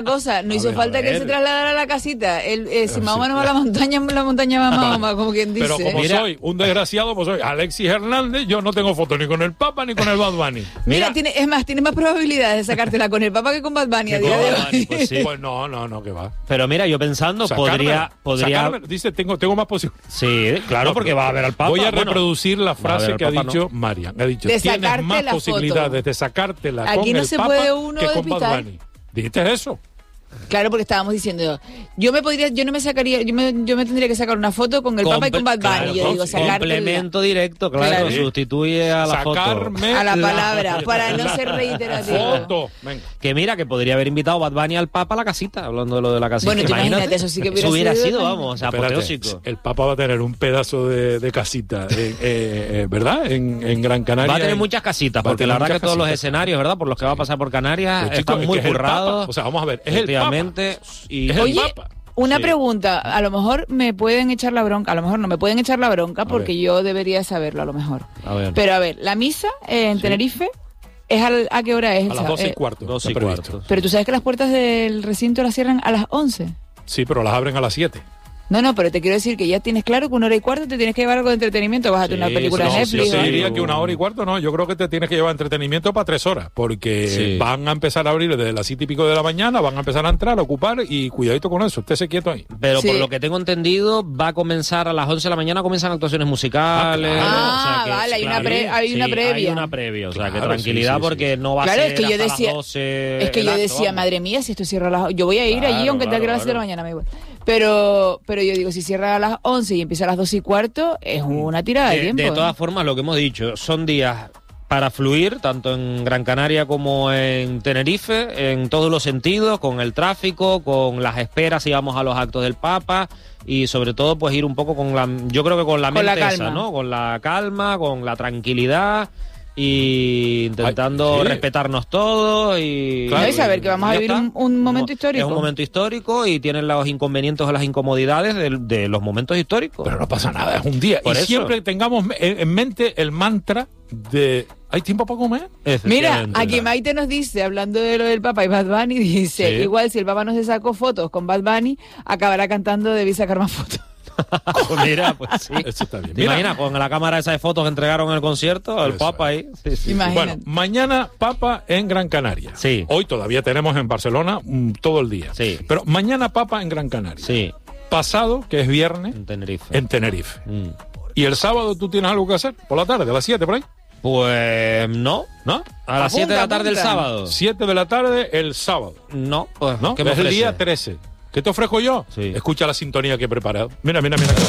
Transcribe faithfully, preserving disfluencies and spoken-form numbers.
cosa, no hizo ver, falta a que él ver. se trasladara a la casita. Él, eh, si Sí. más o menos a la montaña, la montaña va Mahoma, como quien dice. Pero como Mira. soy un desgraciado, pues soy Alexis Hernández, yo no tengo foto ni con el Papa ni con el Bad Bunny. Mira, Mira. tiene, es más, tiene más probabilidades de sacártela con el Papa que con Bad Bunny a Que día con de Bad hoy. Bunny, pues sí. Pues no, no, no, que va. Pero mira, yo pensando, Sacármela, podría... podría sacármela. Dice, tengo, tengo más posibilidades. Sí, claro, No, porque va a ver al Papa. Voy a Bueno, reproducir la va a frase ver al que ha Papa, dicho ¿no? Marian. Ha dicho, De tienes sacarte más la posibilidades foto. de sacártela Aquí con no el se Papa puede uno que con Bad despistar. Bunny. ¿Dijiste eso? Claro, porque estábamos diciendo, yo me podría, yo no me sacaría, yo me, yo me tendría que sacar una foto con el Papa y con Bad Bunny. Claro, yo digo, sacarte complemento directo, claro, Claro. sustituye a la foto. Sacarme a la palabra, para no la ser reiterativo. foto. Venga. Que mira, que podría haber invitado Bad Bunny al Papa a la casita, hablando de lo de la casita. Bueno, tú imagínate, eso sí que hubiera Eso hubiera sido- sido, vamos, o sea, Espérate, apoteósico. el Papa va a tener un pedazo de, de casita, eh, eh, eh, ¿verdad? En, en Gran Canaria. Va a tener en- muchas casitas, va a porque tener la verdad que muchas todos los casitas. escenarios, ¿verdad? Por los que va a pasar por Canarias, Pues, chicos, están es muy que es el Papa. currados. O sea, vamos a ver, es el Papa. Efectivamente. Y Es el Oye, Papa. una Sí. pregunta, a lo mejor me pueden echar la bronca, a lo mejor no me pueden echar la bronca porque ver. yo debería saberlo a lo mejor. A ver. Pero a ver, la misa eh, en Tenerife, ¿es al- ¿a qué hora es? el A las sa- doce y eh, cuarto. Dos está y previsto. cuarto. Pero tú sabes que las puertas del recinto las cierran a las once. Sí, pero las abren a las siete. No, no, pero te quiero decir que ya tienes claro que una hora y cuarto te tienes que llevar algo de entretenimiento, vas a Sí, tener una película sí, de sí, Netflix. Yo o te algo. diría que una hora y cuarto no, yo creo que te tienes que llevar entretenimiento para tres horas, porque Sí. van a empezar a abrir desde las siete y pico de la mañana, van a empezar a entrar, a ocupar y cuidadito con eso, estése quieto ahí. Pero Sí. por lo que tengo entendido, va a comenzar a las once de la mañana, comienzan actuaciones musicales. Ah, claro. o sea que, Ah, vale, hay una claro, pre- hay una sí, previa. Hay una previa, o sea que Claro, tranquilidad sí, sí, porque sí. no va Claro, a es ser que yo hasta decía, las doce. es que el yo acto, decía, vamos. madre mía, si esto cierra a las... Yo voy a ir Claro, allí, aunque claro, tenga que a las siete de la claro. mañana, me igual. Pero, pero yo digo, si cierra a las once y empieza a las dos y cuarto, es una tirada de, De, tiempo. de ¿eh? todas formas, lo que hemos dicho, son días para fluir, tanto en Gran Canaria como en Tenerife, en todos los sentidos, con el tráfico, con las esperas si vamos a los actos del Papa y sobre todo pues ir un poco con la, yo creo que con la Con la mente esa, calma. ¿no? Con la calma, con la tranquilidad y intentando Ay, sí. respetarnos todos y, Claro, y saber que vamos a ya vivir está. un- un momento histórico. Es un momento histórico y tienen los inconvenientes o las incomodidades de, de los momentos históricos. Pero no pasa nada, es un día. Por y eso. siempre tengamos en, en mente el mantra de ¿hay tiempo para comer? Mira, Efectivamente. aquí Maite nos dice, hablando de lo del Papa y Bad Bunny, dice, Sí. igual si el Papa no se sacó fotos con Bad Bunny, acabará cantando Debí sacar más fotos. Pues mira, pues sí. Eso está bien. ¿Te Mira, imaginas con la cámara esa de fotos que entregaron en el concierto? El Eso Papa es. ahí. Sí, sí. Imagínate. bueno, mañana Papa en Gran Canaria. Sí. Hoy todavía tenemos en Barcelona mm, todo el día. Sí. Pero mañana Papa en Gran Canaria. Sí, Pasado, que es viernes, en Tenerife. en Tenerife. Mm. ¿Y el sábado tú tienes algo que hacer? ¿Por la tarde? ¿A las siete por ahí? Pues no. ¿No? A las Apunta, siete de la tarde el apunta. sábado. siete de la tarde el sábado. No, pues ¿No? ¿qué me es el ofrece? día trece. ¿Qué te ofrezco yo? Sí. Escucha la sintonía que he preparado. Mira, mira, mira.